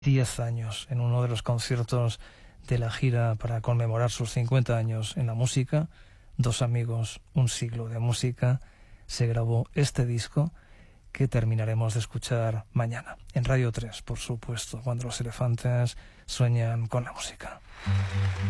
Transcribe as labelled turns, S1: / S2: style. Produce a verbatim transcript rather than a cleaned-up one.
S1: diez años en uno de los conciertos de la gira para conmemorar sus cincuenta años en la música. Dos amigos, un siglo de música. Se grabó este disco que terminaremos de escuchar mañana en Radio tres, por supuesto, cuando los elefantes sueñan con la música.